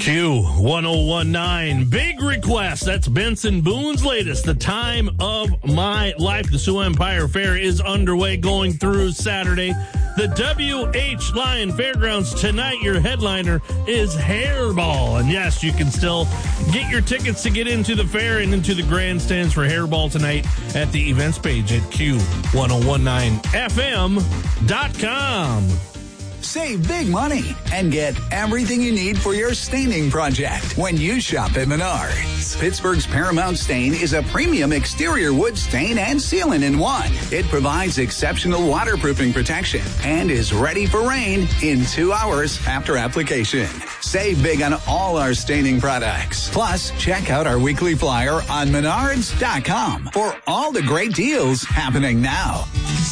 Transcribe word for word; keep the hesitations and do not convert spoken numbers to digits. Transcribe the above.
Q one oh one nine, big request. That's Benson Boone's latest, The Time of My Life. The Sioux Empire Fair is underway going through Saturday. The W H Lyon Fairgrounds tonight. Your headliner is Hairball. And yes, you can still get your tickets to get into the fair and into the grandstands for Hairball tonight at the events page at Q one oh one nine F M dot com. Save big money and get everything you need for your staining project when you shop at Menards. Pittsburgh's Paramount Stain is a premium exterior wood stain and sealant in one. It provides exceptional waterproofing protection and is ready for rain in two hours after application. Save big on all our staining products. Plus, check out our weekly flyer on menards dot com for all the great deals happening now.